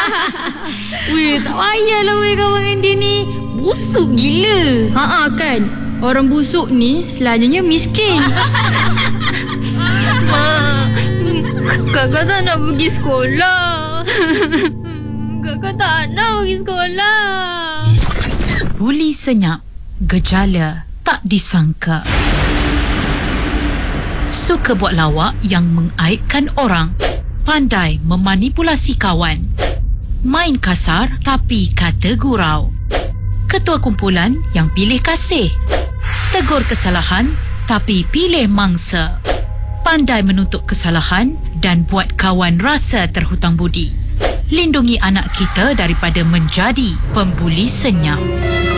Weh, tak payahlah weh kawan dengan dia ni. Busuk gila. Kan? Orang busuk ni selalunya miskin. Kakak tak nak pergi sekolah. Kakak tak nak pergi sekolah. Buli senyap, gejala tak disangka. Suka buat lawak yang mengaibkan orang. Pandai memanipulasi kawan. Main kasar tapi kata gurau. Ketua kumpulan yang pilih kasih. Tegur kesalahan tapi pilih mangsa. Pandai menutup kesalahan dan buat kawan rasa terhutang budi. Lindungi anak kita daripada menjadi pembuli senyap.